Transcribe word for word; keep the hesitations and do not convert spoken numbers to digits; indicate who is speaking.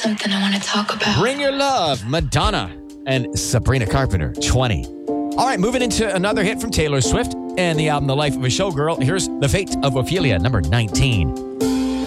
Speaker 1: something I want to talk about.
Speaker 2: Bring Your Love, Madonna and Sabrina Carpenter, twenty. All right, moving into another hit from Taylor Swift and the album The Life of a Showgirl. Here's The Fate of Ophelia, number nineteen.